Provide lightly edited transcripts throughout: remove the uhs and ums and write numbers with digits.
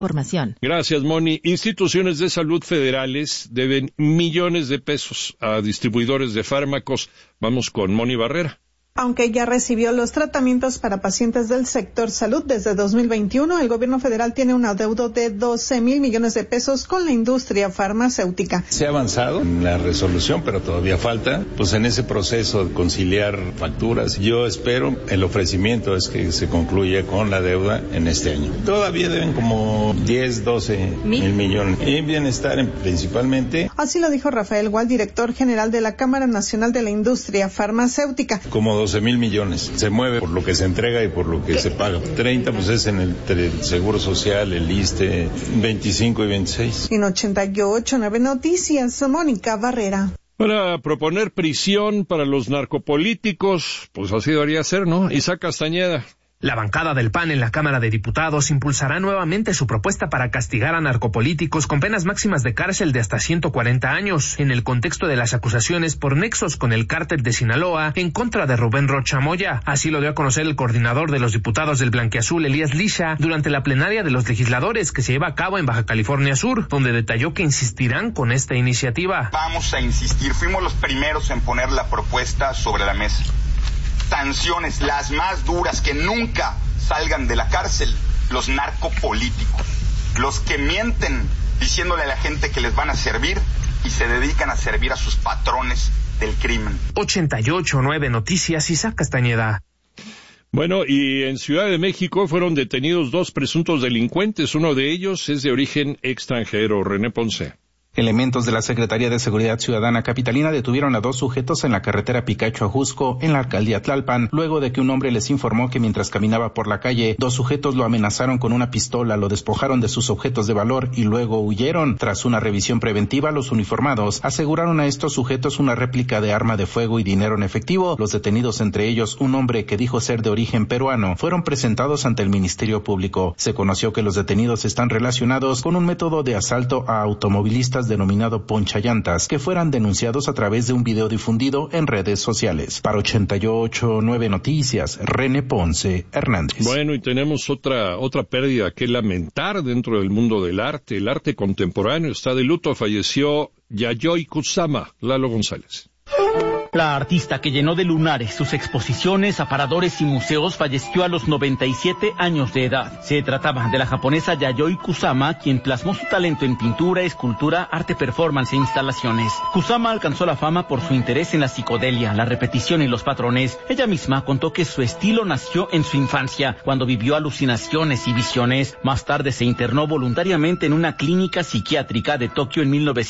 Información. Gracias, Moni. Instituciones de salud federales deben millones de pesos a distribuidores de fármacos. Vamos con Moni Barrera. Aunque ya recibió los tratamientos para pacientes del sector salud desde 2021, el gobierno federal tiene un adeudo de 12,000 millones de pesos con la industria farmacéutica. Se ha avanzado en la resolución, pero todavía falta, pues en ese proceso de conciliar facturas. Yo espero, el ofrecimiento es que se concluya con la deuda en este año. Todavía deben como 10, 12 mil millones. Y bienestar principalmente. Así lo dijo Rafael Gual, director general de la Cámara Nacional de la Industria Farmacéutica. Como 12,000 millones. Se mueve por lo que se entrega y por lo que se paga. 30 pues es entre el Seguro Social, el ISSSTE, 25 y 26. En 88.9 Noticias, Mónica Barrera. Para proponer prisión para los narcopolíticos, pues así debería ser, ¿no? Isaac Castañeda. La bancada del PAN en la Cámara de Diputados impulsará nuevamente su propuesta para castigar a narcopolíticos con penas máximas de cárcel de hasta 140 años, en el contexto de las acusaciones por nexos con el cártel de Sinaloa en contra de Rubén Rocha Moya. Así lo dio a conocer el coordinador de los diputados del Blanquiazul, Elías Lisha, durante la plenaria de los legisladores que se lleva a cabo en Baja California Sur, donde detalló que insistirán con esta iniciativa. Vamos a insistir, fuimos los primeros en poner la propuesta sobre la mesa. Sanciones, las más duras, que nunca salgan de la cárcel, los narcopolíticos, los que mienten diciéndole a la gente que les van a servir y se dedican a servir a sus patrones del crimen. 88.9 Noticias, Isaac Castañeda. Bueno, y en Ciudad de México fueron detenidos 2 presuntos delincuentes. Uno de ellos es de origen extranjero. René Ponce. Elementos de la Secretaría de Seguridad Ciudadana capitalina detuvieron a 2 sujetos en la carretera Picacho-Ajusco, en la alcaldía Tlalpan, luego de que un hombre les informó que mientras caminaba por la calle, 2 sujetos lo amenazaron con una pistola, lo despojaron de sus objetos de valor y luego huyeron. Tras una revisión preventiva, los uniformados aseguraron a estos sujetos una réplica de arma de fuego y dinero en efectivo. Los detenidos, entre ellos un hombre que dijo ser de origen peruano, fueron presentados ante el Ministerio Público. Se conoció que los detenidos están relacionados con un método de asalto a automovilistas denominado ponchallantas, que fueran denunciados a través de un video difundido en redes sociales. Para 88.9 Noticias, René Ponce Hernández. Bueno, y tenemos otra pérdida que lamentar dentro del mundo del arte. El arte contemporáneo está de luto. Falleció Yayoi Kusama. Lalo González. La artista que llenó de lunares sus exposiciones, aparadores y museos falleció a los 97 años de edad. Se trataba de la japonesa Yayoi Kusama, quien plasmó su talento en pintura, escultura, arte performance e instalaciones. Kusama alcanzó la fama por su interés en la psicodelia, la repetición y los patrones. Ella misma contó que su estilo nació en su infancia, cuando vivió alucinaciones y visiones. Más tarde se internó voluntariamente en una clínica psiquiátrica de Tokio en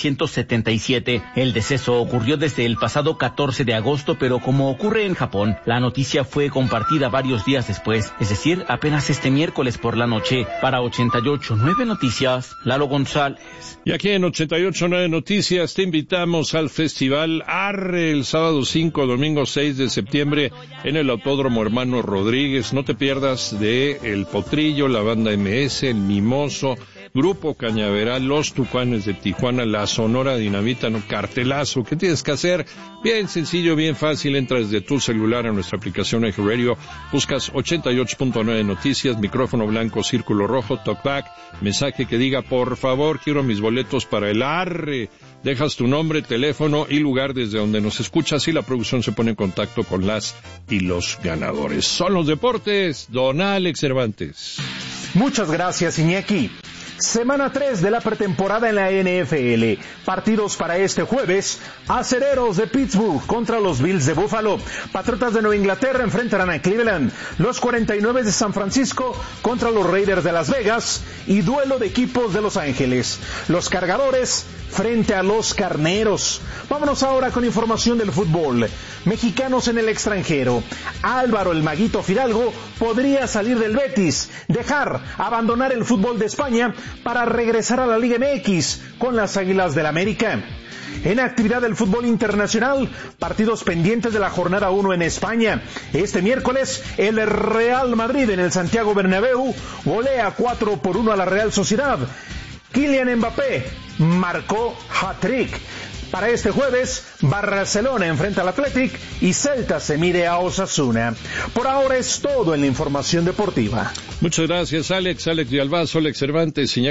1977. El deceso ocurrió desde el pasado 14 de agosto, pero como ocurre en Japón, la noticia fue compartida varios días después, es decir, apenas este miércoles por la noche. Para 88.9 Noticias, Lalo González. Y aquí en 88.9 Noticias te invitamos al Festival Arre el sábado 5, domingo 6 de septiembre en el Autódromo Hermano Rodríguez. No te pierdas de El Potrillo, la banda MS, El Mimoso, Grupo Cañaveral, Los Tucanes de Tijuana, La Sonora Dinamita, no, cartelazo. ¿Qué tienes que hacer? Bien sencillo, bien fácil, entras de tu celular a nuestra aplicación Eje Radio, buscas 88.9 Noticias, micrófono blanco, círculo rojo, talkback, mensaje que diga, por favor, quiero mis boletos para el Arre. Dejas tu nombre, teléfono y lugar desde donde nos escuchas y la producción se pone en contacto con las y los ganadores. Son los deportes, don Alex Cervantes. Muchas gracias, Iñaki. Semana 3 de la pretemporada en la NFL. Partidos para este jueves. Acereros de Pittsburgh contra los Bills de Buffalo. Patriotas de Nueva Inglaterra enfrentarán a Cleveland. Los 49 de San Francisco contra los Raiders de Las Vegas. Y duelo de equipos de Los Ángeles. Los Cargadores frente a los Carneros. Vámonos ahora con información del fútbol. Mexicanos en el extranjero. Álvaro el Maguito Fidalgo podría salir del Betis, abandonar el fútbol de España para regresar a la Liga MX con las Águilas del América. En actividad del fútbol internacional, partidos pendientes de la jornada 1 en España. Este miércoles, el Real Madrid en el Santiago Bernabéu golea 4-1 a la Real Sociedad. Kylian Mbappé marcó hat-trick. Para este jueves, Barcelona enfrenta al Athletic y Celta se mide a Osasuna. Por ahora es todo en la información deportiva. Muchas gracias, Alex de Albazo, Alex Cervantes,